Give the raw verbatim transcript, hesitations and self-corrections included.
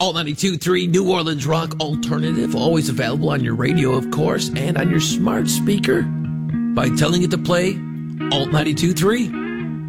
Alt ninety-two point three New Orleans Rock Alternative, always available on your radio, of course, and on your smart speaker by telling it to play Alt ninety-two point three.